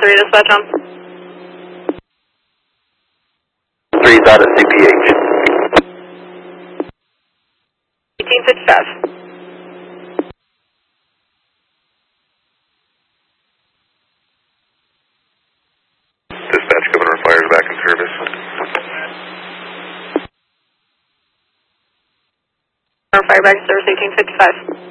3 dispatch on. 3's out at CPH. 1855. Dispatch, Governor Fires back in service. Fire back in service 1855.